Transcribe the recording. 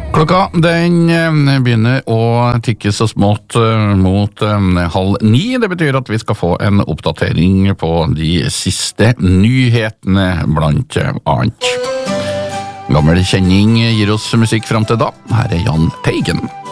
Klokka den begynner å tikke så smått mot 8:30. Det betyr at vi skal få en oppdatering på de siste nyhetene blant annet. Gammel kjenning gir oss musikk frem til da. Her er Jahn Teigen.